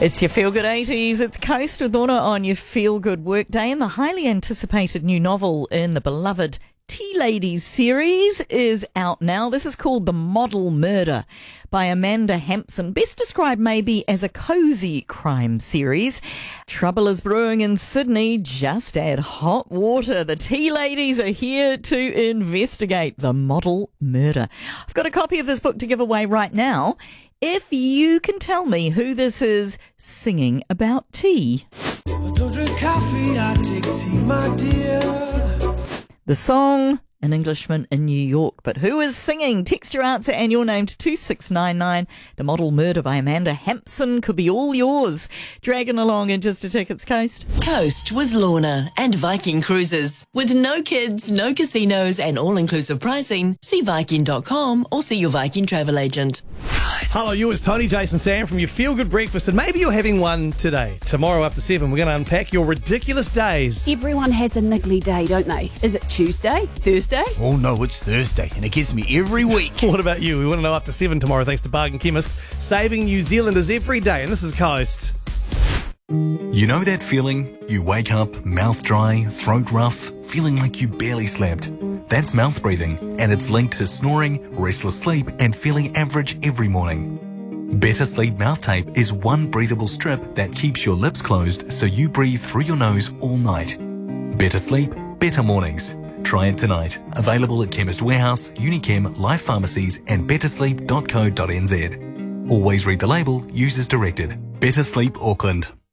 It's your Feel Good 80s. It's Coast with Lorna on your Feel Good Workday, and the highly anticipated new novel in the beloved Tea Ladies series is out now. This is called The Model Murder by Amanda Hampson, best described maybe as a cosy crime series. Trouble is brewing in Sydney. Just add hot water. The Tea Ladies are here to investigate the model murder. I've got a copy of this book to give away right now. If you can tell me who this is singing about tea. I don't drink coffee, I take tea, my dear. The song, An Englishman in New York. But who is singing? Text your answer and your name to 2699. The Model Murder by Amanda Hampson could be all yours. Dragging along in just a tickets, Coast. Coast with Lorna and Viking Cruises. With no kids, no casinos and all-inclusive pricing, see Viking.com or see your Viking travel agent. Hello, you. It's Tony, Jason, Sam from your Feel Good Breakfast, and maybe you're having one today. Tomorrow after 7, we're going to unpack your ridiculous days. Everyone has a niggly day, don't they? Is it Tuesday? Thursday? Oh no, it's Thursday, and it gets me every week. What about you? We want to know after 7 tomorrow, thanks to Bargain Chemist, saving New Zealanders every day, and this is Coast. You know that feeling? You wake up, mouth dry, throat rough, feeling like you barely slept. That's mouth breathing, and it's linked to snoring, restless sleep, and feeling average every morning. Better Sleep Mouth Tape is one breathable strip that keeps your lips closed so you breathe through your nose all night. Better sleep, better mornings. Try it tonight. Available at Chemist Warehouse, Unichem, Life Pharmacies, and bettersleep.co.nz. Always read the label, use as directed. Better Sleep Auckland.